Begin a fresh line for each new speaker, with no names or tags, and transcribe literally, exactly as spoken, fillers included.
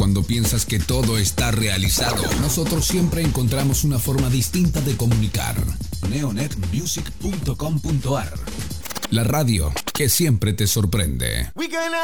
Cuando piensas que todo está realizado, nosotros siempre encontramos una forma distinta de comunicar. neonet music punto com punto ar, la radio que siempre te sorprende.
We gonna